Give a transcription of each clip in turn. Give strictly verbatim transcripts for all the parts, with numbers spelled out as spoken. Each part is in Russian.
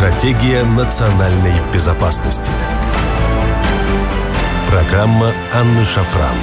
Стратегия национальной безопасности. Программа Анны Шафран.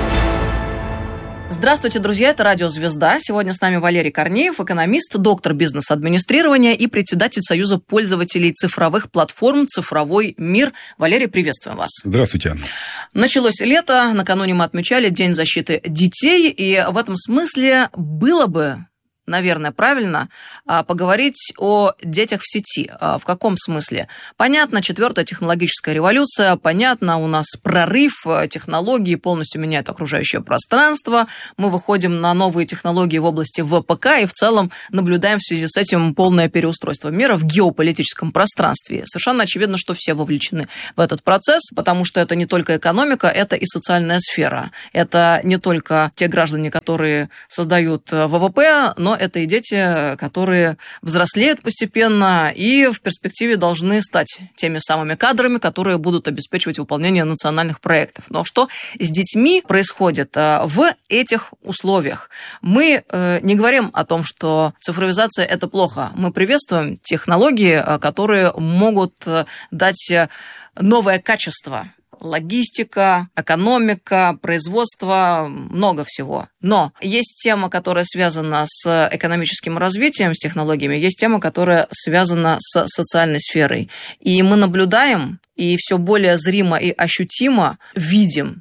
Здравствуйте, друзья, это Радио Звезда. Сегодня с нами Валерий Корнеев, экономист, доктор бизнес-администрирования и председатель Союза пользователей цифровых платформ «Цифровой мир». Валерий, приветствуем вас. Здравствуйте, Анна. Началось лето, накануне мы отмечали День защиты детей, и в этом смысле было бы, наверное, правильно поговорить о детях в сети. В каком смысле? Понятно, четвертая технологическая революция, понятно, у нас прорыв, технологии полностью меняют окружающее пространство, мы выходим на новые технологии в области ВПК и в целом наблюдаем в связи с этим полное переустройство мира в геополитическом пространстве. Совершенно очевидно, что все вовлечены в этот процесс, потому что это не только экономика, это и социальная сфера. Это не только те граждане, которые создают ВВП, но это и дети, которые взрослеют постепенно и в перспективе должны стать теми самыми кадрами, которые будут обеспечивать выполнение национальных проектов. Но что с детьми происходит в этих условиях? Мы не говорим о том, что цифровизация – это плохо. Мы приветствуем технологии, которые могут дать новое качество. Логистика, экономика, производство, много всего. Но есть тема, которая связана с экономическим развитием, с технологиями, есть тема, которая связана с социальной сферой. И мы наблюдаем, и все более зримо и ощутимо видим,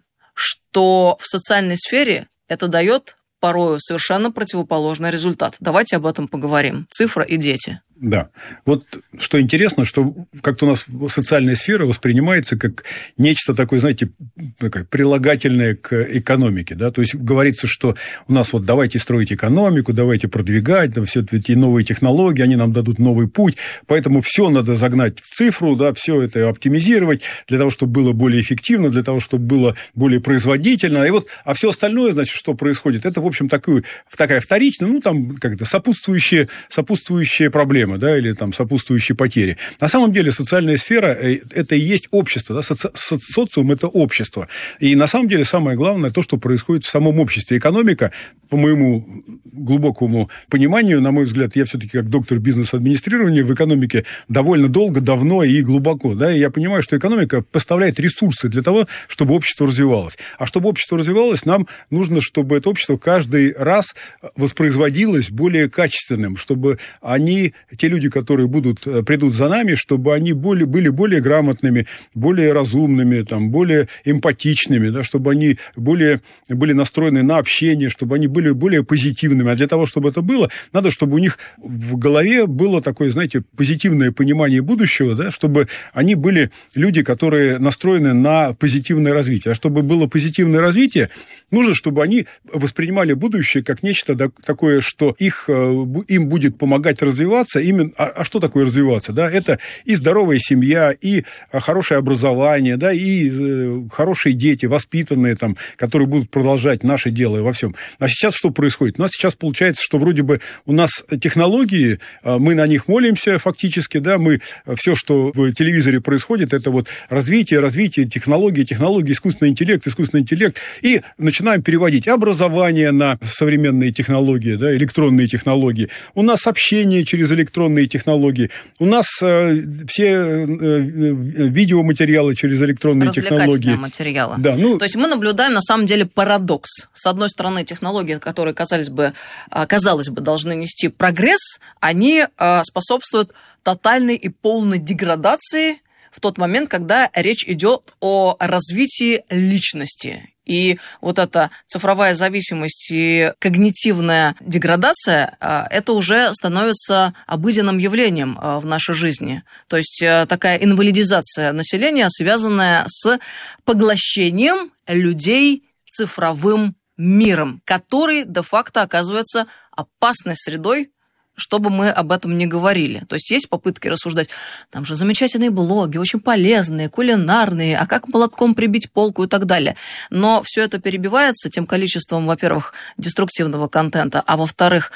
что в социальной сфере это дает порою совершенно противоположный результат. Давайте об этом поговорим. Цифра и дети. Да. Вот что интересно, что как-то у нас социальная сфера воспринимается как нечто такое, знаете, такое прилагательное к экономике. Да? То есть говорится, что у нас вот давайте строить экономику, давайте продвигать, да, все эти новые технологии, они нам дадут новый путь, поэтому все надо загнать в цифру, да, все это оптимизировать для того, чтобы было более эффективно, для того, чтобы было более производительно. И вот, а все остальное, значит, что происходит, это, в общем, такую, такая вторичная, ну, там, как-то сопутствующие, сопутствующие проблемы. Да, или там сопутствующие потери. На самом деле социальная сфера – это и есть общество. Да, соци... социум – это общество. И на самом деле самое главное то, что происходит в самом обществе. Экономика, по моему глубокому пониманию, на мой взгляд, я все-таки как доктор бизнес-администрирования в экономике довольно долго, давно и глубоко. Да, и я понимаю, что экономика поставляет ресурсы для того, чтобы общество развивалось. А чтобы общество развивалось, нам нужно, чтобы это общество каждый раз воспроизводилось более качественным, чтобы они... те люди, которые будут, придут за нами, чтобы они более, были более грамотными, более разумными, там, более эмпатичными, да, чтобы они более, были настроены на общение, чтобы они были более позитивными. А для того, чтобы это было, надо, чтобы у них в голове было такое, знаете, позитивное понимание будущего, да, чтобы они были люди, которые настроены на позитивное развитие. А чтобы было позитивное развитие, нужно, чтобы они воспринимали будущее как нечто такое, что их, им будет помогать развиваться. Именно, а, а что такое развиваться? Да? Это и здоровая семья, и хорошее образование, да, и э, хорошие дети, воспитанные, там, которые будут продолжать наше дело во всем. А сейчас что происходит? У нас сейчас получается, что вроде бы у нас технологии, мы на них молимся фактически, да, мы все, что в телевизоре происходит, это вот развитие, развитие технологий, технологии, искусственный интеллект, искусственный интеллект, и начинаем переводить образование на современные технологии, да, электронные технологии. У нас общение через электронные технологии. У нас э, все э, видеоматериалы через электронные технологии. Материалы. Да, ну... То есть мы наблюдаем на самом деле парадокс. С одной стороны, технологии, которые, казалось бы, казалось бы, должны нести прогресс, они э, способствуют тотальной и полной деградации в тот момент, когда речь идет о развитии личности. И вот эта цифровая зависимость и когнитивная деградация, это уже становится обыденным явлением в нашей жизни. То есть такая инвалидизация населения, связанная с поглощением людей цифровым миром, который де-факто оказывается опасной средой, чтобы мы об этом не говорили. То есть есть попытки рассуждать, там же замечательные блоги, очень полезные, кулинарные, а как молотком прибить полку и так далее. Но все это перебивается тем количеством, во-первых, деструктивного контента, а во-вторых,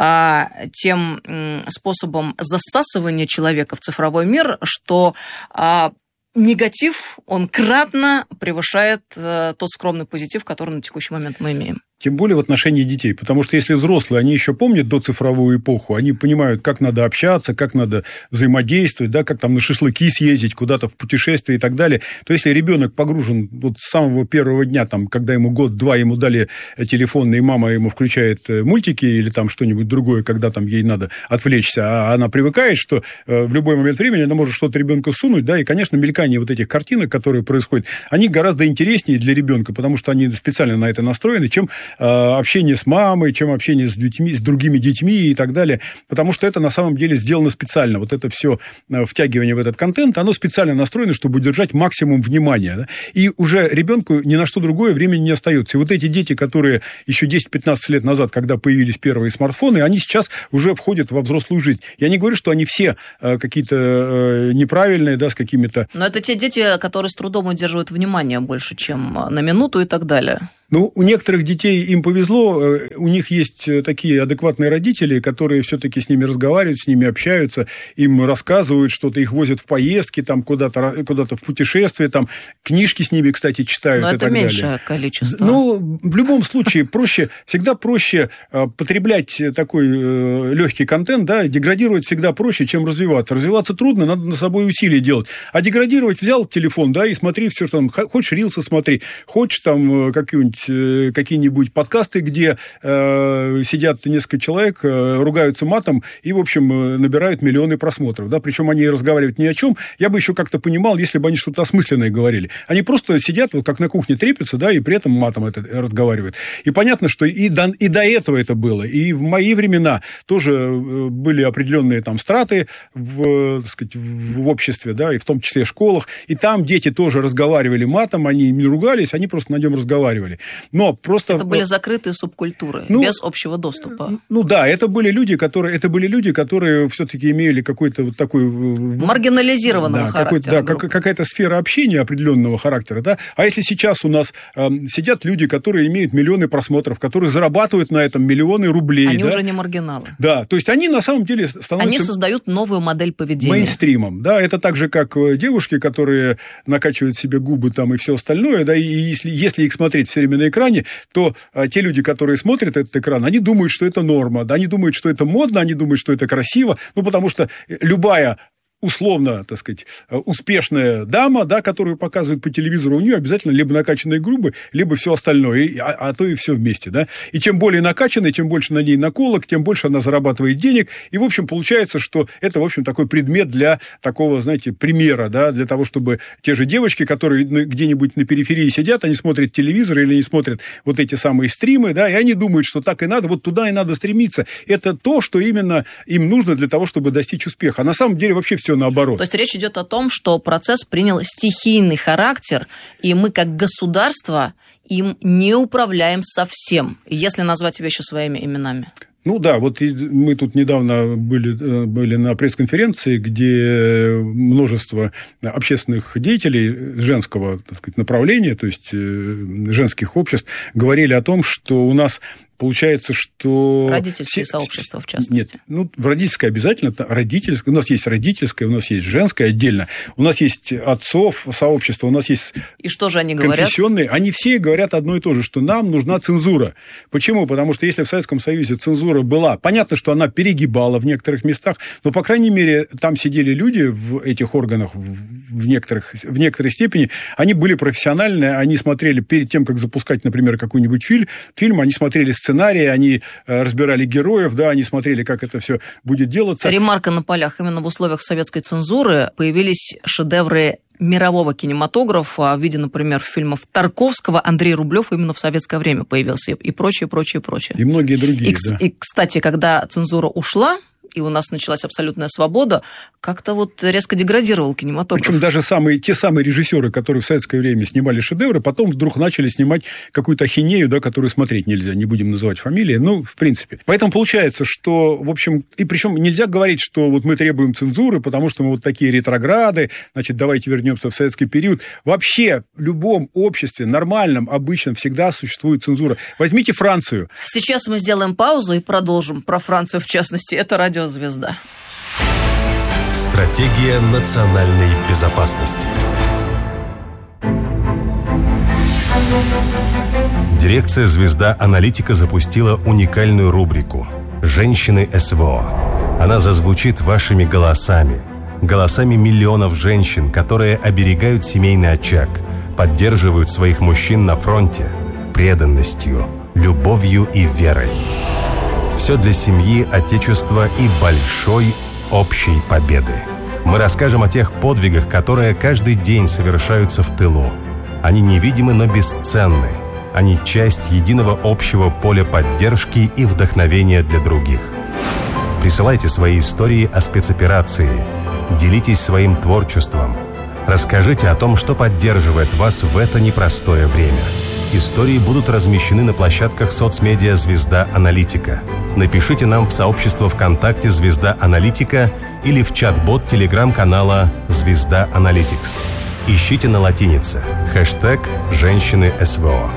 тем способом засасывания человека в цифровой мир, что негатив, он кратно превышает тот скромный позитив, который на текущий момент мы имеем. Тем более в отношении детей. Потому что если взрослые, они еще помнят доцифровую эпоху, они понимают, как надо общаться, как надо взаимодействовать, да, как там на шашлыки съездить, куда-то в путешествие и так далее, то если ребенок погружен вот с самого первого дня, там, когда ему год-два, ему дали телефон, и мама ему включает мультики или там что-нибудь другое, когда там ей надо отвлечься, а она привыкает, что в любой момент времени она может что-то ребенку сунуть, да, и, конечно, мелькание вот этих картинок, которые происходят, они гораздо интереснее для ребенка, потому что они специально на это настроены, чем общение с мамой, чем общение с детьми, с другими детьми и так далее, потому что это на самом деле сделано специально. Вот это все втягивание в этот контент, оно специально настроено, чтобы удержать максимум внимания. Да? И уже ребенку ни на что другое времени не остается. И вот эти дети, которые еще десять-пятнадцать лет назад, когда появились первые смартфоны, они сейчас уже входят во взрослую жизнь. Я не говорю, что они все какие-то неправильные, да, с какими-то... Но это те дети, которые с трудом удерживают внимание больше, чем на минуту и так далее. Ну, у некоторых детей им повезло, у них есть такие адекватные родители, которые все-таки с ними разговаривают, с ними общаются, им рассказывают что-то, их возят в поездки, там, куда-то, куда-то в путешествие, там, книжки с ними, кстати, читают. Но и это так меньшее далее. Количество. Ну, в любом случае, проще, всегда проще потреблять такой легкий контент, да, деградировать всегда проще, чем развиваться. Развиваться трудно, надо над собой усилия делать. А деградировать взял телефон, да, и смотри все, что там, хочешь рилсы смотри, хочешь там какие-нибудь какие-нибудь подкасты, где э, сидят несколько человек, э, ругаются матом и, в общем, э, набирают миллионы просмотров. Да? Причем они разговаривают ни о чем. Я бы еще как-то понимал, если бы они что-то осмысленное говорили. Они просто сидят, вот как на кухне трепятся, да, и при этом матом это разговаривают. И понятно, что и до, и до этого это было. И в мои времена тоже были определенные там страты в, так сказать, в обществе, да, и в том числе в школах. И там дети тоже разговаривали матом, они не ругались, они просто на нем разговаривали. Но просто... Это были закрытые субкультуры, ну, без общего доступа. Ну да, это были люди, которые, это были люди, которые все-таки имели какой-то вот такой... Маргинализированного да, характера. Да, как, какая-то сфера общения определенного характера. Да? А если сейчас у нас э, сидят люди, которые имеют миллионы просмотров, которые зарабатывают на этом миллионы рублей. Они да? уже не маргиналы. Да, то есть они на самом деле становятся... Они создают новую модель поведения. Мейнстримом. Да? Это так же, как девушки, которые накачивают себе губы там и все остальное. Да? И если, если их смотреть все время на экране, то а, те люди, которые смотрят этот экран, они думают, что это норма, да, они думают, что это модно, они думают, что это красиво, ну, потому что любая условно, так сказать, успешная дама, да, которую показывают по телевизору, у нее обязательно либо накачанные грубы, либо все остальное, и, а, а то и все вместе, да. И чем более накачанной, тем больше на ней наколок, тем больше она зарабатывает денег, и, в общем, получается, что это, в общем, такой предмет для такого, знаете, примера, да, для того, чтобы те же девочки, которые где-нибудь на периферии сидят, они смотрят телевизор или они смотрят вот эти самые стримы, да, и они думают, что так и надо, вот туда и надо стремиться. Это то, что именно им нужно для того, чтобы достичь успеха. А на самом деле вообще все наоборот. То есть речь идет о том, что процесс принял стихийный характер, и мы как государство им не управляем совсем, если назвать вещи своими именами. Ну да, вот мы тут недавно были, были на пресс-конференции, где множество общественных деятелей женского, так сказать, направления, то есть женских обществ, говорили о том, что у нас получается, что... Родительские все... сообщества, в частности. Нет, ну, в родительское обязательно, родительское, у нас есть родительское, у нас есть женское отдельно, у нас есть отцов сообщества, у нас есть... И что же они говорят? Конфессионные. Они все говорят одно и то же, что нам нужна цензура. Почему? Потому что если в Советском Союзе цензура была, понятно, что она перегибала в некоторых местах, но, по крайней мере, там сидели люди в этих органах в, некоторых, в некоторой степени, они были профессиональные, они смотрели перед тем, как запускать, например, какой-нибудь фильм, фильм они смотрели сценарии, они разбирали героев, да, они смотрели, как это все будет делаться. Ремарка на полях. Именно в условиях советской цензуры появились шедевры мирового кинематографа в виде, например, фильмов Тарковского. Андрей Рублев именно в советское время появился, и прочее, прочее, прочее. И многие другие, и, да. И, кстати, когда цензура ушла, и у нас началась абсолютная свобода, как-то вот резко деградировал кинематограф. Причем даже самые, те самые режиссеры, которые в советское время снимали шедевры, потом вдруг начали снимать какую-то ахинею, да, которую смотреть нельзя, не будем называть фамилии, ну, в принципе. Поэтому получается, что, в общем, и причем нельзя говорить, что вот мы требуем цензуры, потому что мы вот такие ретрограды, значит, давайте вернемся в советский период. Вообще в любом обществе, нормальном, обычном, всегда существует цензура. Возьмите Францию. Сейчас мы сделаем паузу и продолжим про Францию в частности. Это «Радиозвезда». Стратегия национальной безопасности. Дирекция «Звезда Аналитика» запустила уникальную рубрику «Женщины СВО». Она зазвучит вашими голосами, голосами миллионов женщин, которые оберегают семейный очаг, поддерживают своих мужчин на фронте преданностью, любовью и верой. Все для семьи, отечества и большой общей победы. Мы расскажем о тех подвигах, которые каждый день совершаются в тылу. Они невидимы, но бесценны. Они часть единого общего поля поддержки и вдохновения для других. Присылайте свои истории о спецоперации. Делитесь своим творчеством. Расскажите о том, что поддерживает вас в это непростое время. Истории будут размещены на площадках соцмедиа «Звезда Аналитика». Напишите нам в сообщество ВКонтакте «Звезда Аналитика» или в чат-бот телеграм-канала «Звезда Аналитикс». Ищите на латинице хэштег «Женщины СВО».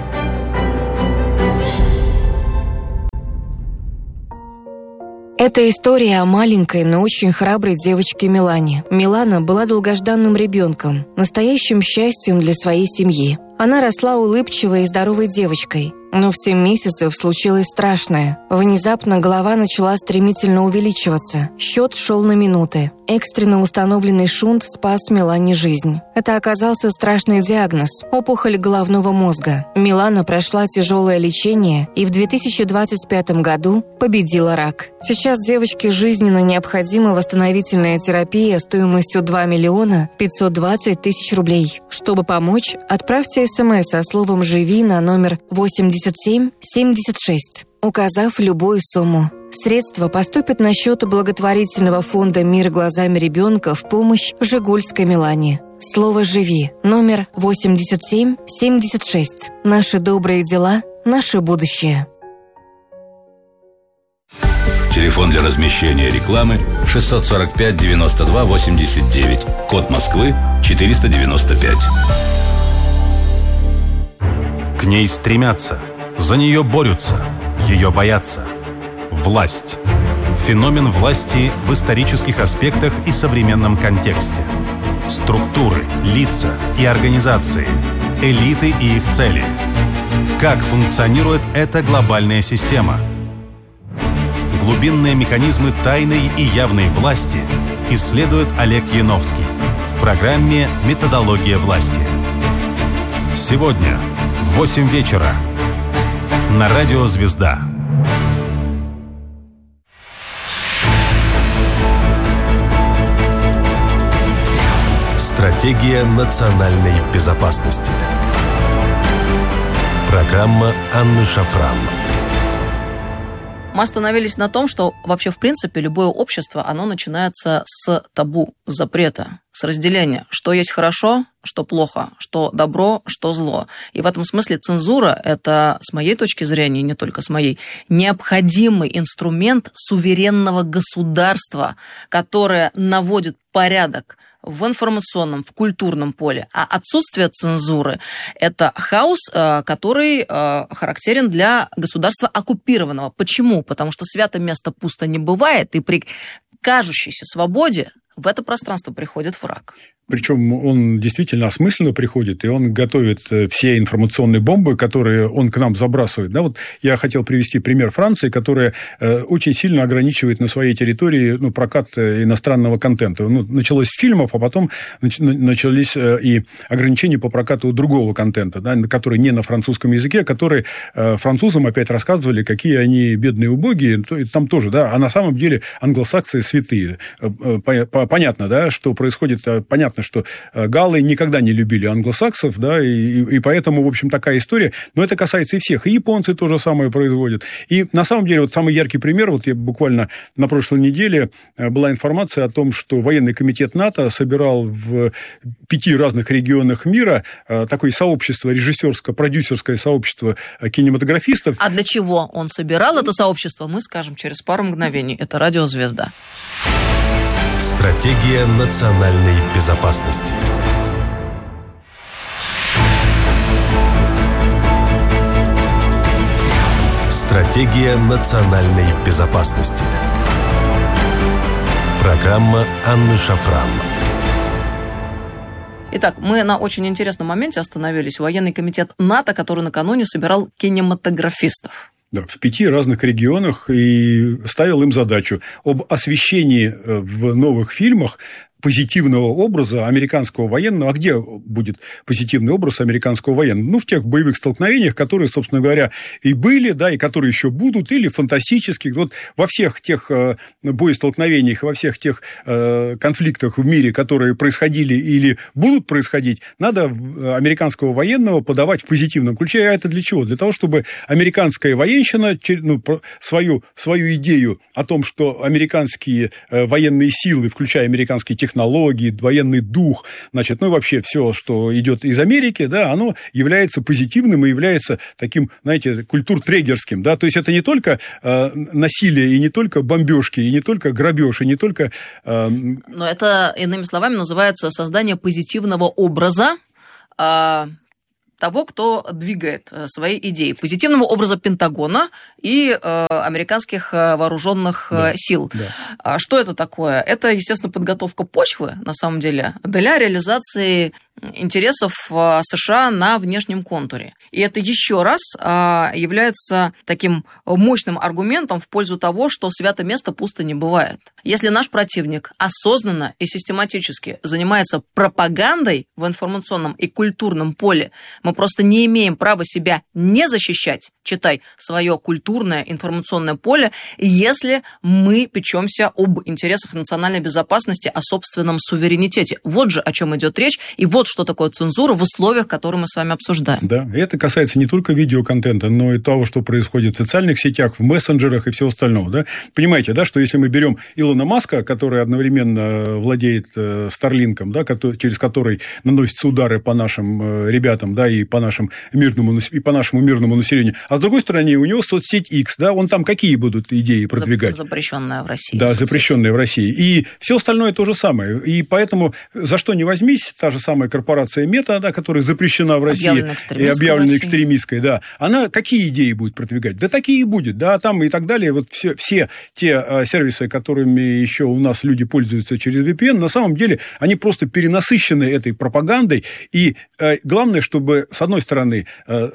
Это история о маленькой, но очень храброй девочке Милане. Милана была долгожданным ребенком, настоящим счастьем для своей семьи. Она росла улыбчивой и здоровой девочкой. Но в семь месяцев случилось страшное. Внезапно голова начала стремительно увеличиваться. Счет шел на минуты. Экстренно установленный шунт спас Милане жизнь. Это оказался страшный диагноз – опухоль головного мозга. Милана прошла тяжелое лечение и в две тысячи двадцать пятом году победила рак. Сейчас девочке жизненно необходима восстановительная терапия стоимостью два миллиона пятьсот двадцать тысяч рублей. Чтобы помочь, отправьте смс со словом «Живи» на номер восемьдесят семь семьдесят шесть, указав любую сумму. Средства поступят на счет благотворительного фонда «Мир глазами ребенка» в помощь Жигульской Милане. Слово «Живи» номер восемьдесят семь семьдесят шесть. Наши добрые дела, наше будущее. Телефон для размещения рекламы шестьсот сорок пять девяносто два восемьдесят девять. Код Москвы четыреста девяносто пять. К ней стремятся, за нее борются, ее боятся. Власть. Феномен власти в исторических аспектах и современном контексте. Структуры, лица и организации, элиты и их цели. Как функционирует эта глобальная система? Глубинные механизмы тайной и явной власти исследует Олег Яновский в программе «Методология власти». Сегодня в восемь вечера на радио «Звезда». Стратегия национальной безопасности. Программа Анны Шафран. Мы остановились на том, что вообще, в принципе, любое общество, оно начинается с табу, с запрета, с разделения, что есть хорошо, что плохо, что добро, что зло. И в этом смысле цензура – это, с моей точки зрения, не только с моей, необходимый инструмент суверенного государства, которое наводит порядок в информационном, в культурном поле. А отсутствие цензуры – это хаос, который характерен для государства оккупированного. Почему? Потому что свято место пусто не бывает, и при кажущейся свободе в это пространство приходит враг. Причем он действительно осмысленно приходит, и он готовит все информационные бомбы, которые он к нам забрасывает. Да, вот я хотел привести пример Франции, которая очень сильно ограничивает на своей территории ну, прокат иностранного контента. Ну, началось с фильмов, а потом начались и ограничения по прокату другого контента, да, который не на французском языке, которые французам опять рассказывали, какие они бедные, убогие. Там тоже, да, а на самом деле англосаксы святые. Понятно, да, что происходит, понятно, что галлы никогда не любили англосаксов, да, и, и поэтому, в общем, такая история. Но это касается и всех. И японцы то же самое производят. И на самом деле, вот самый яркий пример, вот я буквально на прошлой неделе была информация о том, что военный комитет НАТО собирал в пяти разных регионах мира такое сообщество, режиссерско-продюсерское сообщество кинематографистов. А для чего он собирал это сообщество, мы скажем через пару мгновений. Это радио «Звезда». Стратегия национальной безопасности. Стратегия национальной безопасности. Программа Анны Шафран. Итак, мы на очень интересном моменте остановились. Военный комитет НАТО, который накануне собирал кинематографистов. Да, в пяти разных регионах и ставил им задачу об освещении в новых фильмах позитивного образа американского военного. А где будет позитивный образ американского военного? Ну, в тех боевых столкновениях, которые, собственно говоря, и были, да, и которые еще будут, или фантастических. Вот во всех тех боестолкновениях, во всех тех конфликтах в мире, которые происходили или будут происходить, надо американского военного подавать в позитивном ключе. А это для чего? Для того, чтобы американская военщина, ну, свою, свою идею о том, что американские военные силы, включая американские технологии, технологии, военный дух, значит, ну и вообще все, что идет из Америки, да, оно является позитивным и является таким, знаете, культуртрегерским, да, то есть это не только э, насилие, и не только бомбежки, и не только грабеж, и не только... Э... Но это, иными словами, называется создание позитивного образа э... того, кто двигает свои идеи. Позитивного образа Пентагона и э, американских вооруженных да, сил. Да. Что это такое? Это, естественно, подготовка почвы, на самом деле, для реализации интересов США на внешнем контуре. И это еще раз является таким мощным аргументом в пользу того, что свято место пусто не бывает. Если наш противник осознанно и систематически занимается пропагандой в информационном и культурном поле, мы просто не имеем права себя не защищать, читай, свое культурное информационное поле, если мы печемся об интересах национальной безопасности, о собственном суверенитете. Вот же о чем идет речь, и вот что такое цензура в условиях, которые мы с вами обсуждаем. Да, и это касается не только видеоконтента, но и того, что происходит в социальных сетях, в мессенджерах и всего остального. Да? Понимаете, да, что если мы берем Илона Маска, который одновременно владеет Старлинком, да, через который наносятся удары по нашим ребятам, да, и по нашим мирному, и по нашему мирному населению, а с другой стороны, у него соцсеть X, да, он там какие будут идеи продвигать? Запрещенная в России. Да, соцсеть. Запрещенная в России. И все остальное то же самое. И поэтому за что не возьмись, та же самая корпорация Мета, да, которая запрещена в России и объявлена экстремистской, да, она какие идеи будет продвигать? Да такие и будет, да, там и так далее. Вот все, все те а, сервисы, которыми еще у нас люди пользуются через ви пи эн, на самом деле они просто перенасыщены этой пропагандой. И а, главное, чтобы, с одной стороны, а,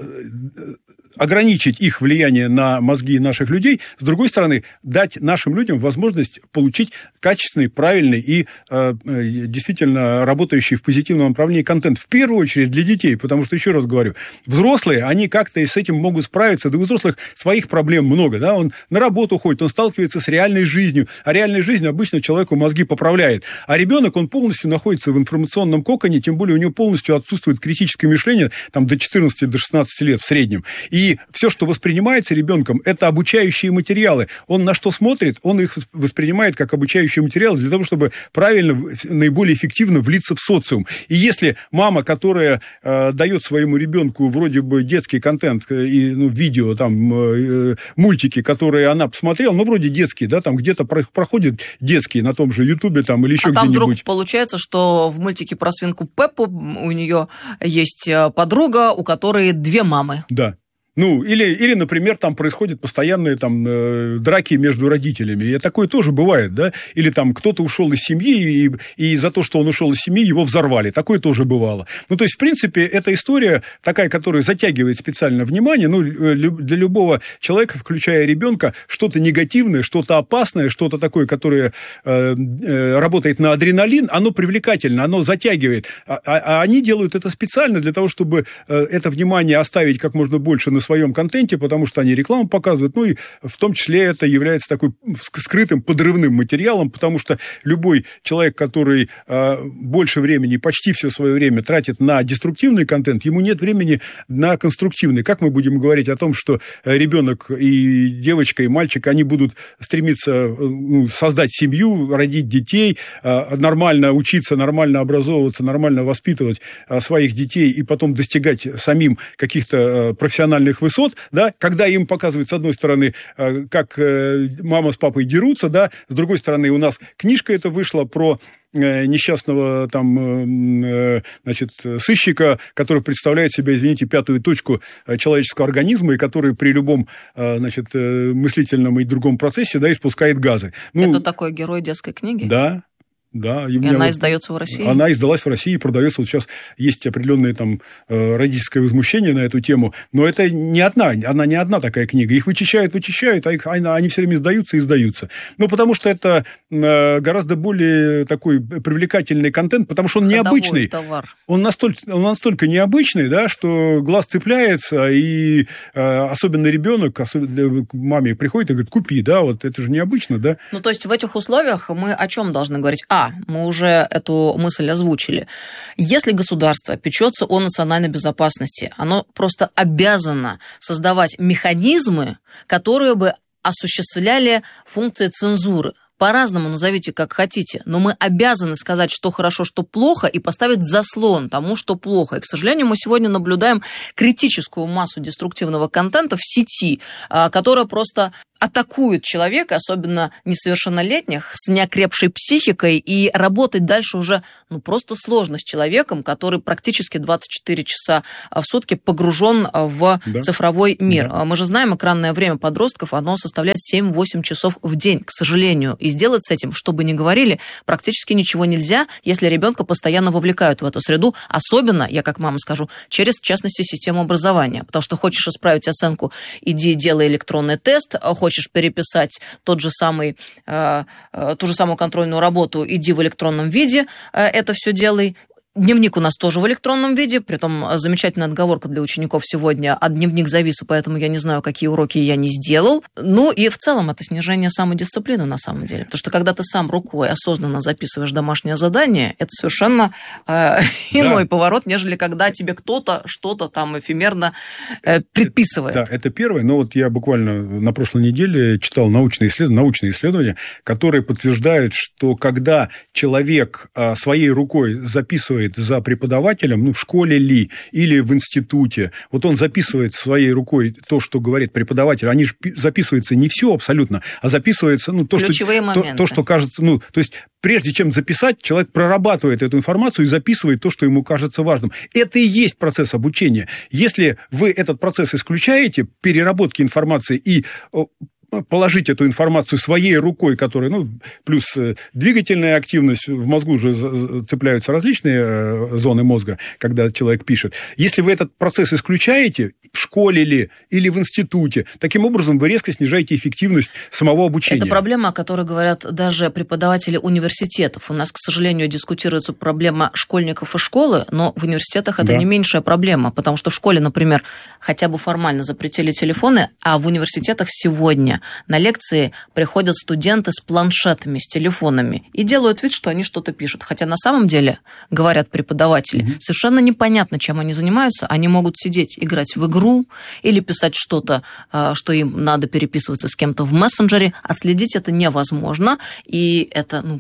ограничить их влияние на мозги наших людей, с другой стороны, дать нашим людям возможность получить качественный, правильный и э, действительно работающий в позитивном направлении контент. В первую очередь для детей, потому что, еще раз говорю, взрослые, они как-то и с этим могут справиться, да у взрослых своих проблем много, да, он на работу ходит, он сталкивается с реальной жизнью, а реальная жизнь обычно человеку мозги поправляет, а ребенок, он полностью находится в информационном коконе, тем более у него полностью отсутствует критическое мышление, там, до четырнадцати, до шестнадцати лет в среднем, и И все, что воспринимается ребенком, это обучающие материалы. Он на что смотрит, он их воспринимает как обучающие материалы для того, чтобы правильно, наиболее эффективно влиться в социум. И если мама, которая э, дает своему ребенку вроде бы детский контент, и, ну, видео, там, э, мультики, которые она посмотрела, ну, вроде детские, да, там где-то проходят детские на том же Ютубе там, или еще а где-нибудь. Там вдруг получается, что в мультике про свинку Пеппу у нее есть подруга, у которой две мамы. Да. Ну, или, или, например, там происходят постоянные там, э, драки между родителями. И такое тоже бывает, да? Или там кто-то ушел из семьи, и, и за то, что он ушел из семьи, его взорвали. Такое тоже бывало. Ну, то есть, в принципе, эта история такая, которая затягивает специально внимание. Ну, для любого человека, включая ребенка, что-то негативное, что-то опасное, что-то такое, которое э, э, работает на адреналин, оно привлекательно, оно затягивает. А, а, а они делают это специально для того, чтобы э, это внимание оставить как можно больше на своем контенте, потому что они рекламу показывают, ну и в том числе это является такой скрытым подрывным материалом, потому что любой человек, который э, больше времени, почти все свое время тратит на деструктивный контент, ему нет времени на конструктивный. Как мы будем говорить о том, что ребенок и девочка, и мальчик, они будут стремиться ну, создать семью, родить детей, э, нормально учиться, нормально образовываться, нормально воспитывать э, своих детей и потом достигать самим каких-то э, профессиональных высот, да, когда им показывают, с одной стороны, как мама с папой дерутся, да, с другой стороны, у нас книжка эта вышла про несчастного там, значит, сыщика, который представляет себя, извините, пятую точку человеческого организма и который при любом, значит, мыслительном и другом процессе, да, испускает газы. Ну, это такой герой детской книги? Да. Да, и она вот, издается в России? Она издалась в России и продается. Вот сейчас есть определенное там родительское возмущение на эту тему, но это не одна, она не одна такая книга. Их вычищают, вычищают, а их, они все время издаются и издаются. Ну, потому что это гораздо более такой привлекательный контент, потому что он ходовой необычный. Товар. Он настолько, он настолько необычный, да, что глаз цепляется, и особенно ребенок, особенно маме приходит и говорит, купи, да, вот это же необычно, да. Ну, то есть в этих условиях мы о чем должны говорить? А, мы уже эту мысль озвучили. Если государство печется о национальной безопасности, оно просто обязано создавать механизмы, которые бы осуществляли функции цензуры. По-разному назовите, как хотите, но мы обязаны сказать, что хорошо, что плохо, и поставить заслон тому, что плохо. И, к сожалению, мы сегодня наблюдаем критическую массу деструктивного контента в сети, которая просто атакует человека, особенно несовершеннолетних, с неокрепшей психикой, и работать дальше уже ну, просто сложно с человеком, который практически двадцать четыре часа в сутки погружен в да. цифровой мир. Да. Мы же знаем, экранное время подростков, оно составляет семь-восемь часов в день, к сожалению. И сделать с этим, что бы ни говорили, практически ничего нельзя, если ребенка постоянно вовлекают в эту среду, особенно, я как мама скажу, через, в частности, систему образования. Потому что хочешь исправить оценку, иди делай электронный тест, хочешь переписать тот же самый, э, э, ту же самую контрольную работу, иди в электронном виде, э, это все делай. Дневник у нас тоже в электронном виде, притом замечательная отговорка для учеников сегодня, а дневник завис, и поэтому я не знаю, какие уроки я не сделал. Ну и в целом это снижение самодисциплины на самом деле, потому что когда ты сам рукой осознанно записываешь домашнее задание, это совершенно э, иной да. поворот, нежели когда тебе кто-то что-то там эфемерно э, предписывает. Да, это первое, но вот я буквально на прошлой неделе читал научные исследования, научные исследования, которые подтверждают, что когда человек э, своей рукой записывает за преподавателем, ну, в школе ли, или в институте. Вот он записывает своей рукой то, что говорит преподаватель. Они же записываются не все абсолютно, а записывается, ну, то, что, то, то, что кажется, ну, то есть прежде чем записать, человек прорабатывает эту информацию и записывает то, что ему кажется важным. Это и есть процесс обучения. Если вы этот процесс исключаете, переработки информации и положить эту информацию своей рукой, которая, ну, плюс двигательная активность, в мозгу уже цепляются различные зоны мозга, когда человек пишет. Если вы этот процесс исключаете, в школе ли, или в институте, таким образом вы резко снижаете эффективность самого обучения. Это проблема, о которой говорят даже преподаватели университетов. У нас, к сожалению, дискутируется проблема школьников и школы, но в университетах это да. не меньшая проблема, потому что в школе, например, хотя бы формально запретили телефоны, а в университетах сегодня на лекции приходят студенты с планшетами, с телефонами и делают вид, что они что-то пишут. Хотя на самом деле, говорят преподаватели, mm-hmm. совершенно непонятно, чем они занимаются. Они могут сидеть, играть в игру или писать что-то, что им надо переписываться с кем-то в мессенджере. Отследить это невозможно, и это, ну,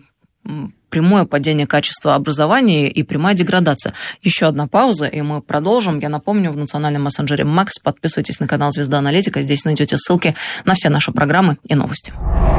прямое падение качества образования и прямая деградация. Еще одна пауза, и мы продолжим. Я напомню, в национальном мессенджере Макс подписывайтесь на канал «Звезда Аналитика». Здесь найдете ссылки на все наши программы и новости.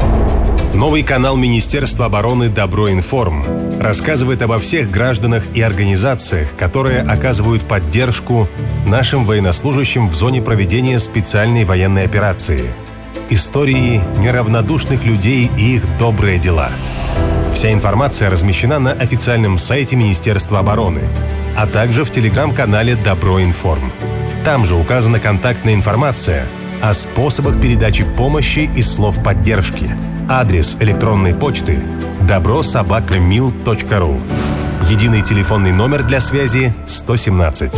Новый канал Министерства обороны «Доброинформ» рассказывает обо всех гражданах и организациях, которые оказывают поддержку нашим военнослужащим в зоне проведения специальной военной операции. Истории неравнодушных людей и их добрые дела. Вся информация размещена на официальном сайте Министерства обороны, а также в телеграм-канале «Доброинформ». Там же указана контактная информация о способах передачи помощи и слов поддержки. Адрес электронной почты добро собака мил точка ру. Единый телефонный номер для связи сто семнадцать.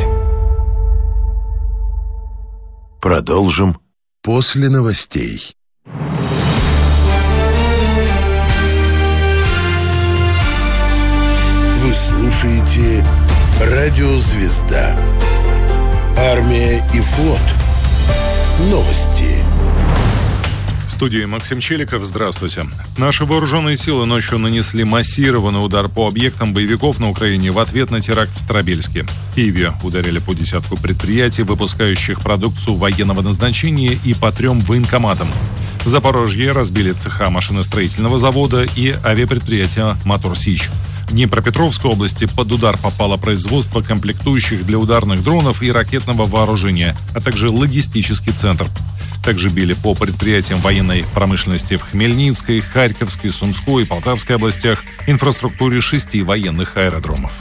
Продолжим после новостей. Вы слушаете «Радио Звезда». Армия и флот. Новости. В студии Максим Челиков. Здравствуйте. Наши вооруженные силы ночью нанесли массированный удар по объектам боевиков на Украине в ответ на теракт в Старобельске. В Киеве ударили по десятку предприятий, выпускающих продукцию военного назначения, и по трем военкоматам. В Запорожье разбили цеха машиностроительного завода и авиапредприятия «Мотор Сич». В Днепропетровской области под удар попало производство комплектующих для ударных дронов и ракетного вооружения, а также логистический центр. Также били по предприятиям военной промышленности в Хмельницкой, Харьковской, Сумской и Полтавской областях, инфраструктуре шести военных аэродромов.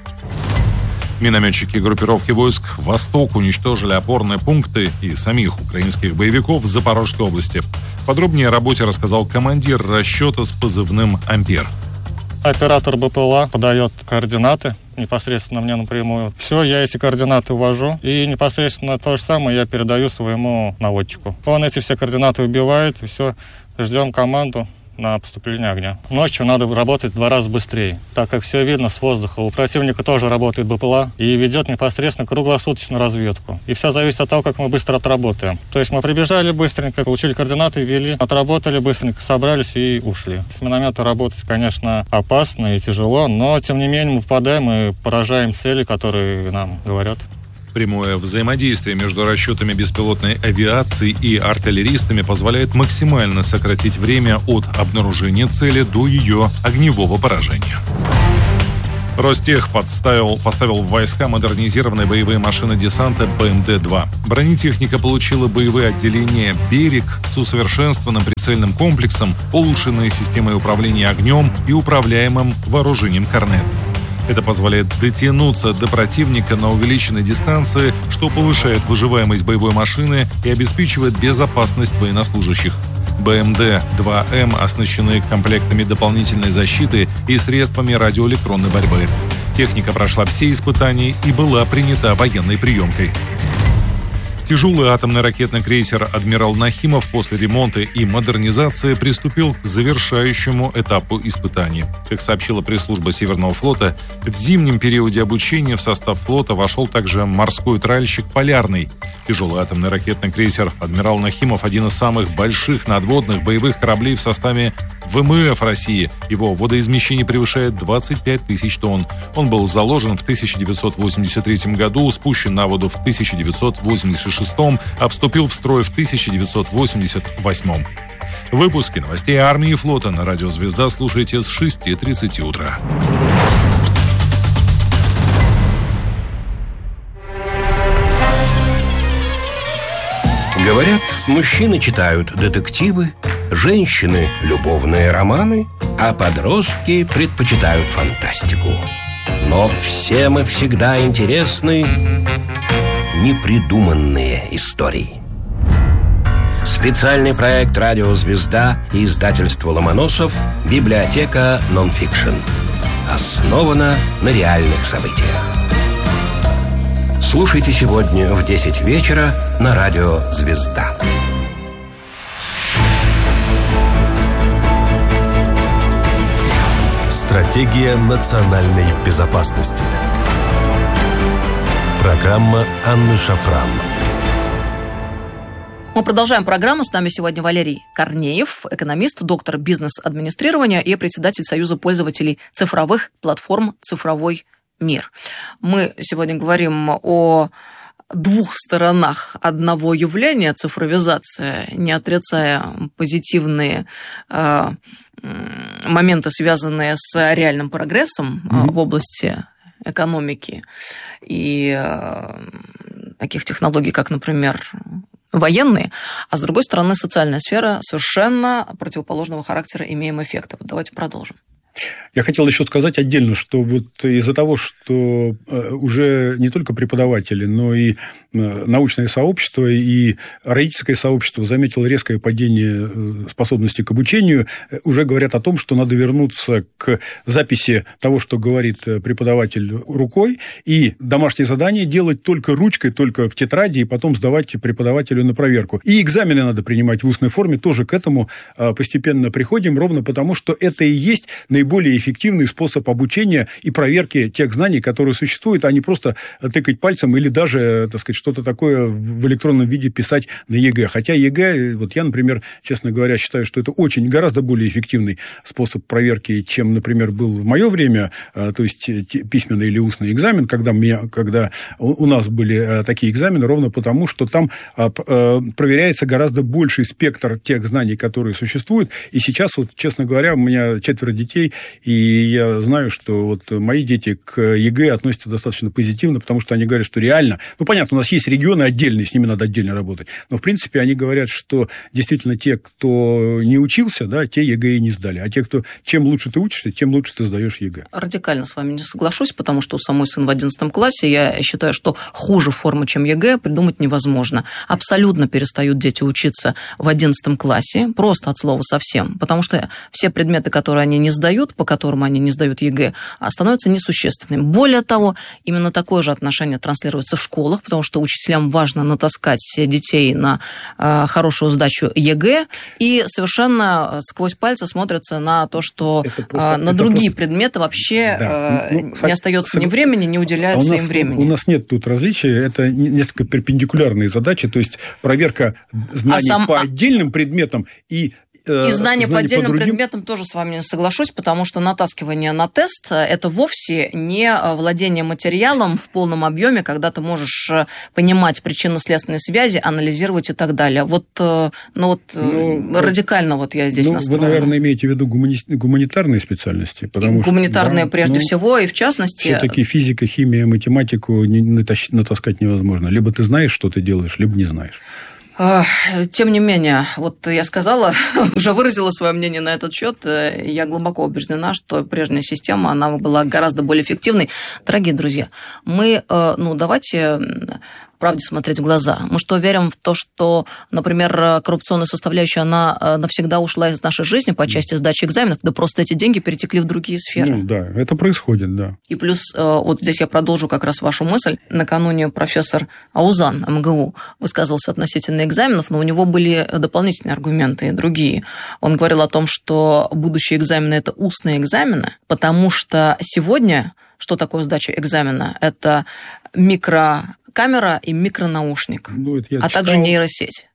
Минометчики группировки войск «Восток» уничтожили опорные пункты и самих украинских боевиков в Запорожской области. Подробнее о работе рассказал командир расчета с позывным «Ампер». Оператор БПЛА подает координаты непосредственно мне напрямую. Все, я эти координаты увожу, и непосредственно то же самое я передаю своему наводчику. Он эти все координаты убивает, и все, ждем команду на поступление огня. Ночью надо работать в два раза быстрее, так как все видно с воздуха. У противника тоже работает БПЛА и ведет непосредственно круглосуточную разведку. И все зависит от того, как мы быстро отработаем. То есть мы прибежали быстренько, получили координаты, ввели, отработали быстренько, собрались и ушли. С миномета работать, конечно, опасно и тяжело, но тем не менее мы попадаем и поражаем цели, которые нам говорят. Прямое взаимодействие между расчетами беспилотной авиации и артиллеристами позволяет максимально сократить время от обнаружения цели до ее огневого поражения. Ростех подставил, поставил в войска модернизированные боевые машины десанта бэ эм дэ два. Бронетехника получила боевые отделения «Берег» с усовершенствованным прицельным комплексом, улучшенной системой управления огнем и управляемым вооружением «Корнет». Это позволяет дотянуться до противника на увеличенной дистанции, что повышает выживаемость боевой машины и обеспечивает безопасность военнослужащих. бэ эм дэ два эм оснащены комплектами дополнительной защиты и средствами радиоэлектронной борьбы. Техника прошла все испытания и была принята военной приемкой. Тяжелый атомный ракетный крейсер «Адмирал Нахимов» после ремонта и модернизации приступил к завершающему этапу испытаний. Как сообщила пресс-служба Северного флота, в зимнем периоде обучения в состав флота вошел также морской тральщик «Полярный». Тяжелый атомный ракетный крейсер «Адмирал Нахимов» — один из самых больших надводных боевых кораблей в составе вэ эм эф России. Его водоизмещение превышает двадцать пять тысяч тонн. Он был заложен в тысяча девятьсот восемьдесят третьем году, спущен на воду в тысяча девятьсот восемьдесят шестом, а вступил в строй в тысяча девятьсот восемьдесят восьмом. Выпуски новостей армии и флота на радио «Звезда» слушайте с шести тридцати утра. Говорят, мужчины читают детективы, женщины – любовные романы, а подростки предпочитают фантастику. Но всем и всегда интересны непридуманные истории. Специальный проект «Радио Звезда» и издательство «Ломоносов» «Библиотека нонфикшн». Основана на реальных событиях. Слушайте сегодня в десять вечера на радио «Звезда». Стратегия национальной безопасности. Программа Анны Шафран. Мы продолжаем программу. С нами сегодня Валерий Корнеев, экономист, доктор бизнес-администрирования и председатель Союза пользователей цифровых платформ «Цифровой мир». Мы сегодня говорим о двух сторонах одного явления — цифровизация, не отрицая позитивные э, моменты, связанные с реальным прогрессом mm-hmm. в области экономики и э, таких технологий, как, например, военные, а с другой стороны, социальная сфера совершенно противоположного характера, имеем эффекты. Вот давайте продолжим. Я хотел еще сказать отдельно, что вот из-за того, что уже не только преподаватели, но и научное сообщество и родительское сообщество заметило резкое падение способности к обучению, уже говорят о том, что надо вернуться к записи того, что говорит преподаватель рукой, и домашние задания делать только ручкой, только в тетради, и потом сдавать преподавателю на проверку. И экзамены надо принимать в устной форме, тоже к этому постепенно приходим, ровно потому, что это и есть наиболее более эффективный способ обучения и проверки тех знаний, которые существуют, а не просто тыкать пальцем или даже, так сказать, что-то такое в электронном виде писать на ЕГЭ. Хотя ЕГЭ, вот я, например, честно говоря, считаю, что это очень, гораздо более эффективный способ проверки, чем, например, был в мое время, то есть письменный или устный экзамен, когда, меня, когда у нас были такие экзамены, ровно потому, что там проверяется гораздо больший спектр тех знаний, которые существуют. И сейчас, вот, честно говоря, у меня четверо детей, и я знаю, что вот мои дети к ЕГЭ относятся достаточно позитивно, потому что они говорят, что реально, ну, понятно, у нас есть регионы отдельные, с ними надо отдельно работать, но, в принципе, они говорят, что действительно те, кто не учился, да, те ЕГЭ и не сдали, а те, кто, чем лучше ты учишься, тем лучше ты сдаешь ЕГЭ. Радикально с вами не соглашусь, потому что у самой сын в одиннадцатом классе, я считаю, что хуже формы, чем ЕГЭ, придумать невозможно. Абсолютно перестают дети учиться в одиннадцатом классе, просто от слова совсем, потому что все предметы, которые они не сдают, по которым они не сдают ЕГЭ, становятся несущественными. Более того, именно такое же отношение транслируется в школах, потому что учителям важно натаскать детей на э, хорошую сдачу ЕГЭ, и совершенно сквозь пальцы смотрятся на то, что просто, э, на другие просто... предметы вообще да. э, ну, не остается ни времени, не уделяется а нас, им времени. У нас нет тут различия, это несколько перпендикулярные задачи, то есть проверка знаний а сам... по отдельным предметам и И знания по отдельным по предметам тоже с вами не соглашусь, потому что натаскивание на тест – это вовсе не владение материалом в полном объеме, когда ты можешь понимать причинно-следственные связи, анализировать и так далее. Вот, ну, вот ну, радикально вот я здесь ну, настроена. Вы, наверное, имеете в виду гумани... гуманитарные специальности? Потому гуманитарные что, да, прежде ну, всего, и в частности… Все-таки физика, химия, математику натаскать невозможно. Либо ты знаешь, что ты делаешь, либо не знаешь. Тем не менее, вот я сказала, уже выразила свое мнение на этот счет. Я глубоко убеждена, что прежняя система, она была гораздо более эффективной. Дорогие друзья, мы, ну, давайте правде смотреть в глаза. Мы что, верим в то, что, например, коррупционная составляющая, она навсегда ушла из нашей жизни по части сдачи экзаменов? Да просто эти деньги перетекли в другие сферы. Ну, да, это происходит, да. И плюс, вот здесь я продолжу как раз вашу мысль. Накануне профессор Аузан МГУ высказывался относительно экзаменов, но у него были дополнительные аргументы и другие. Он говорил о том, что будущие экзамены – это устные экзамены, потому что сегодня, что такое сдача экзамена? Это микрокамера и микронаушник, ну, а читал. Также нейросеть.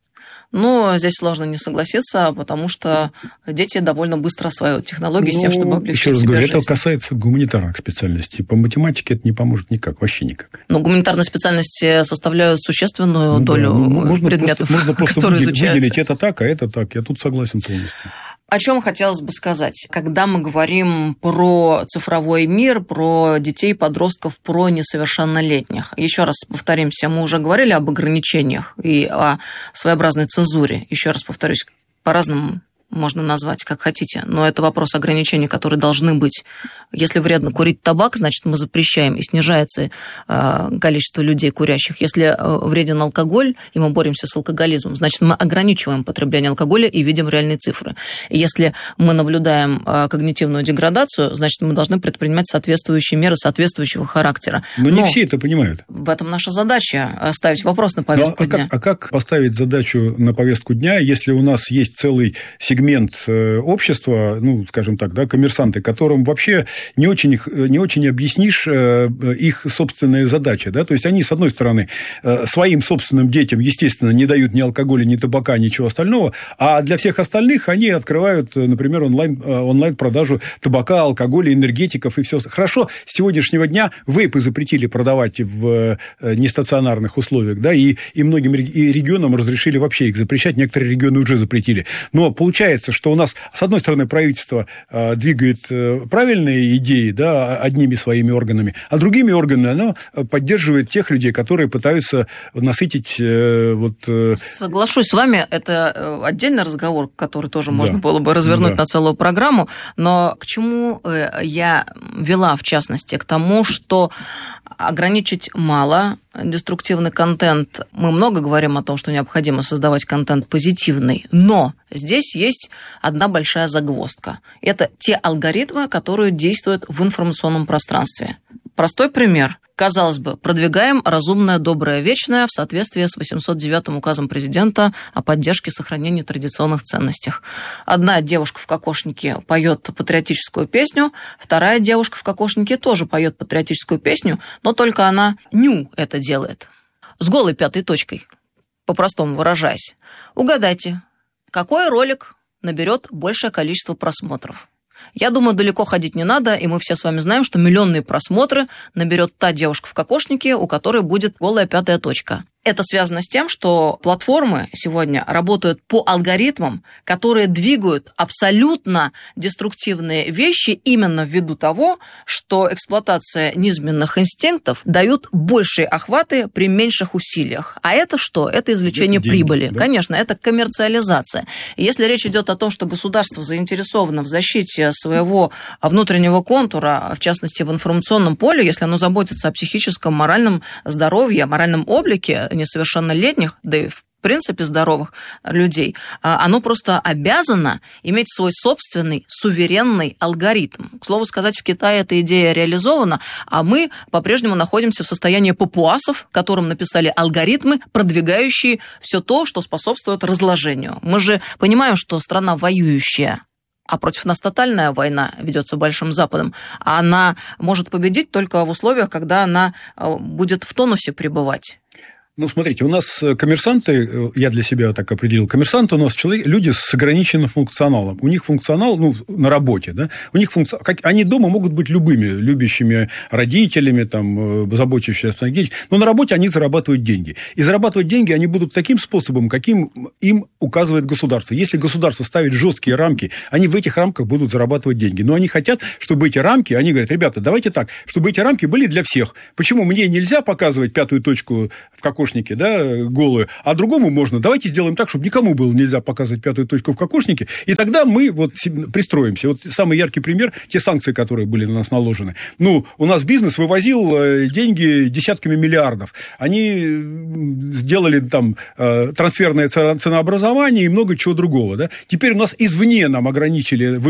Но здесь сложно не согласиться, потому что дети довольно быстро осваивают технологии ну, с тем, чтобы облегчить еще раз себе говорю, жизнь. Это касается гуманитарных специальностей. По математике это не поможет никак, вообще никак. Но гуманитарные специальности составляют существенную ну, долю да, можно предметов, просто, можно просто которые выделить, изучаются. Выделить это так, а это так. Я тут согласен полностью. О чем хотелось бы сказать? Когда мы говорим про цифровой мир, про детей, подростков, про несовершеннолетних. Еще раз повторимся, мы уже говорили об ограничениях и о своеобразной цензуре. Еще раз повторюсь, по-разному можно назвать, как хотите, но это вопрос ограничений, которые должны быть. Если вредно курить табак, значит, мы запрещаем, и снижается э, количество людей курящих. Если э, вреден алкоголь, и мы боремся с алкоголизмом, значит, мы ограничиваем потребление алкоголя и видим реальные цифры. И если мы наблюдаем э, когнитивную деградацию, значит, мы должны предпринимать соответствующие меры соответствующего характера. Но, Но не все это понимают. В этом наша задача – ставить вопрос на повестку а дня. Как, а как поставить задачу на повестку дня, если у нас есть целый сегмент общества, ну, скажем так, да, коммерсанты, которым вообще не очень, не очень объяснишь их собственные задачи. Да? То есть, они, с одной стороны, своим собственным детям, естественно, не дают ни алкоголя, ни табака, ничего остального, а для всех остальных они открывают, например, онлайн, онлайн-продажу табака, алкоголя, энергетиков и все. Хорошо, с сегодняшнего дня вейпы запретили продавать в нестационарных условиях, да, и, и многим регионам разрешили вообще их запрещать, некоторые регионы уже запретили. Но получается, что у нас, с одной стороны, правительство э, двигает э, правильные идеи, да, одними своими органами, а другими органами оно поддерживает тех людей, которые пытаются насытить... Э, вот, э... Соглашусь с вами, это отдельный разговор, который тоже да. можно было бы развернуть да. на целую программу, но к чему я вела, в частности, к тому, что ограничить мало деструктивный контент. Мы много говорим о том, что необходимо создавать контент позитивный, но здесь есть одна большая загвоздка. Это те алгоритмы, которые действуют в информационном пространстве. Простой пример. Казалось бы, продвигаем разумное, доброе, вечное в соответствии с восемьсот девятым указом президента о поддержке и сохранении традиционных ценностей. Одна девушка в кокошнике поет патриотическую песню, вторая девушка в кокошнике тоже поет патриотическую песню, но только она ню это делает. С голой пятой точкой, по-простому выражаясь. Угадайте, какой ролик наберет большее количество просмотров? Я думаю, далеко ходить не надо, и мы все с вами знаем, что миллионные просмотры наберет та девушка в кокошнике, у которой будет голая пятая точка. Это связано с тем, что платформы сегодня работают по алгоритмам, которые двигают абсолютно деструктивные вещи именно ввиду того, что эксплуатация низменных инстинктов дают большие охваты при меньших усилиях. А это что? Это извлечение Деньги, прибыли. да? Конечно, это коммерциализация. И если речь идет о том, что государство заинтересовано в защите своего внутреннего контура, в частности, в информационном поле, если оно заботится о психическом, моральном здоровье, моральном облике несовершеннолетних, да и в принципе здоровых людей, оно просто обязано иметь свой собственный суверенный алгоритм. К слову сказать, в Китае эта идея реализована, а мы по-прежнему находимся в состоянии папуасов, которым написали алгоритмы, продвигающие все то, что способствует разложению. Мы же понимаем, что страна воюющая, а против нас тотальная война ведется Большим Западом, а она может победить только в условиях, когда она будет в тонусе пребывать. Ну, смотрите, у нас коммерсанты, я для себя так определил, коммерсанты у нас человек, люди с ограниченным функционалом. У них функционал, ну, на работе, да, у них функционал, как, они дома могут быть любыми, любящими родителями, там, заботящимися о детях, но на работе они зарабатывают деньги. И зарабатывать деньги они будут таким способом, каким им указывает государство. Если государство ставит жесткие рамки, они в этих рамках будут зарабатывать деньги. Но они хотят, чтобы эти рамки, они говорят, ребята, давайте так, чтобы эти рамки были для всех. Почему мне нельзя показывать пятую точку в кокошнике, да, голую, а другому можно. Давайте сделаем так, чтобы никому было нельзя показывать пятую точку в кокошнике, и тогда мы вот пристроимся. Вот самый яркий пример, те санкции, которые были на нас наложены. Ну, у нас бизнес вывозил деньги десятками миллиардов. Они сделали там трансферное ценообразование и много чего другого. Да? Теперь у нас извне нам ограничили